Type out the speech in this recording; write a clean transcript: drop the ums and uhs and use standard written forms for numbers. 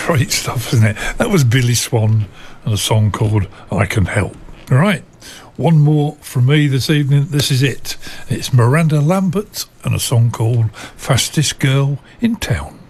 Great stuff, isn't it? That was Billy Swan and a song called I Can Help. All right, one more from me this evening. This is it. It's Miranda Lambert and a song called Fastest Girl in Town.